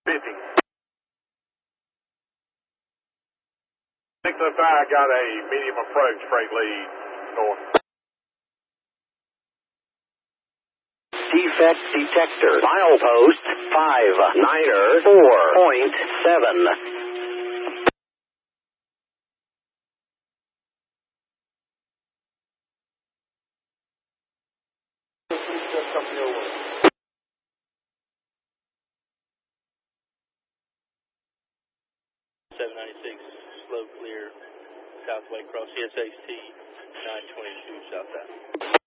50. 605 got a medium approach, freight lead north. Defect detector. Milepost 59er 4.7. Slow clear, southway across CSHT 922 southbound.